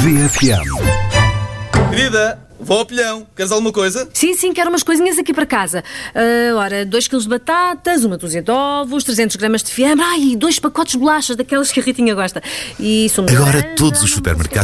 VFM. Querida, vou ao pilhão. Queres alguma coisa? Sim, quero umas coisinhas aqui para casa. Ora, 2 kg de batatas, uma dúzia de ovos, 300 gramas de fiambre, e 2 pacotes de bolachas, daquelas que a Ritinha gosta. E sumo de Agora laranja, todos os supermercados